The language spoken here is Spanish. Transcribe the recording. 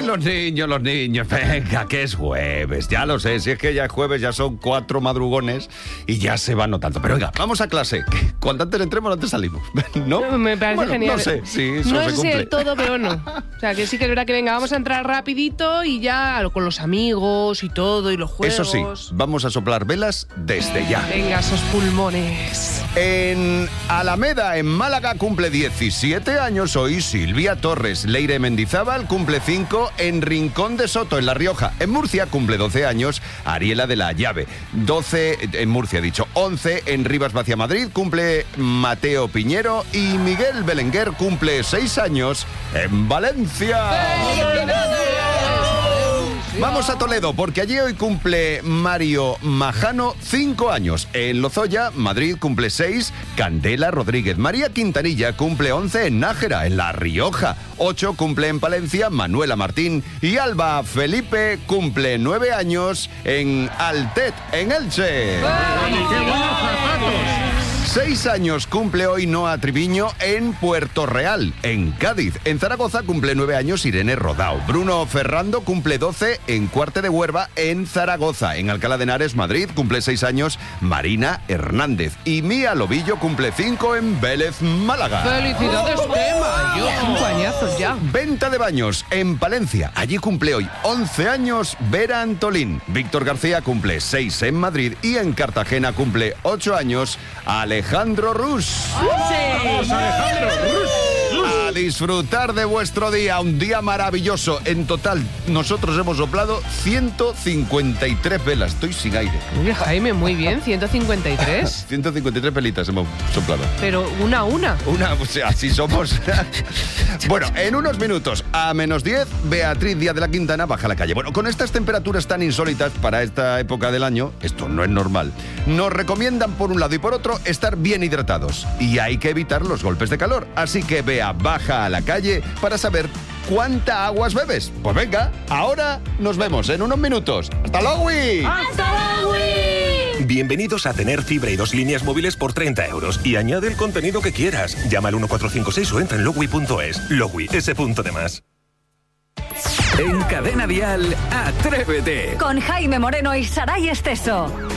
¡Ay, los niños! Venga, que es jueves. Ya lo sé, si es que ya es jueves, ya son 4 madrugones y ya se va notando. Pero venga, vamos a clase. Que cuando antes entremos, antes salimos. ¿No? Me parece genial. No sé si eso no se sé cumple. del todo, pero no. O sea, que sí que es verdad que venga, vamos a entrar rapidito y ya con los amigos y todo, y los juegos. Eso sí, vamos a soplar velas desde ya. Venga, esos pulmones. En Alameda, en Málaga, cumple 17 años hoy Silvia Torres. Leire Mendizábal cumple 5 en Rincón de Soto, en La Rioja. En Murcia cumple 12 años Ariela de la Llave. 12 en Murcia, he dicho. 11 en Rivas Vacia, Madrid, cumple Mateo Piñero. Y Miguel Belenguer cumple 6 años en Valencia. Vamos a Toledo, porque allí hoy cumple Mario Majano 5 años. En Lozoya, Madrid, cumple 6 Candela Rodríguez. María Quintanilla cumple 11 en Nájera, en La Rioja. 8 cumple en Palencia Manuela Martín. Y Alba Felipe cumple 9 años en Altet, en Elche. 6 años cumple hoy Noa Triviño en Puerto Real, en Cádiz. En Zaragoza cumple 9 años Irene Rodao. Bruno Ferrando cumple 12 en Cuarte de Huerva, en Zaragoza. En Alcalá de Henares, Madrid, cumple 6 años Marina Hernández. Y Mía Lobillo cumple 5 en Vélez, Málaga. ¡Felicidades, Tema! Yo, 5 añazos ya. Venta de baños en Palencia. Allí cumple hoy 11 años Vera Antolín. Víctor García cumple 6 en Madrid. Y en Cartagena cumple 8 años Alejandro Rus. ¡Vamos, Alejandro Rus! A disfrutar de vuestro día, un día maravilloso. En total, nosotros hemos soplado 153 velas. Estoy sin aire. Oye, Jaime, muy bien, 153. 153 velitas hemos soplado. Pero una a una. O sea, así somos. Bueno, en unos minutos, a -10, Beatriz Díaz de la Quintana baja a la calle. Bueno, con estas temperaturas tan insólitas para esta época del año, esto no es normal. Nos recomiendan por un lado y por otro estar bien hidratados. Y hay que evitar los golpes de calor. Así que Bea baja a la calle para saber cuánta aguas bebes. Pues venga, ahora nos vemos en unos minutos. ¡Hasta luego! ¡Hasta luego! Bienvenidos a tener fibra y 2 líneas móviles por 30 euros. Y añade el contenido que quieras. Llama al 1456 o entra en Logui.es. Logui, ese punto de más. En Cadena Dial, Atrévete. Con Jaime Moreno y Saray Esteso.